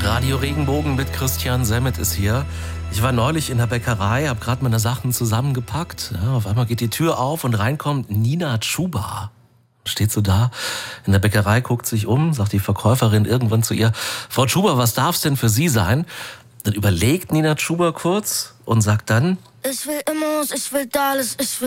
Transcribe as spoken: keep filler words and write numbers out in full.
Radio Regenbogen mit Christian Semmet ist hier. Ich war neulich in der Bäckerei, habe gerade meine Sachen zusammengepackt. Ja, auf einmal geht die Tür auf und reinkommt Nina Chuba. Steht so da in der Bäckerei, guckt sich um, sagt die Verkäuferin irgendwann zu ihr: Frau Chuba, was darf's denn für Sie sein? Dann überlegt Nina Chuba kurz und sagt dann: Ich will Immos, ich will Dalles, ich will